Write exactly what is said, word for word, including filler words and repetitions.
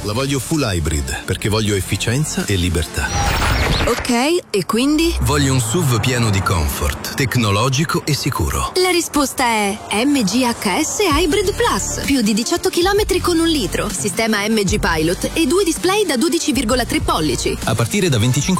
La voglio full hybrid perché voglio efficienza e libertà. Ok, e quindi? Voglio un S U V pieno di comfort, tecnologico e sicuro. La risposta è M G H S Hybrid Plus. Più di diciotto chilometri con un litro, sistema M G Pilot e due display da dodici virgola tre pollici. A partire da venticinque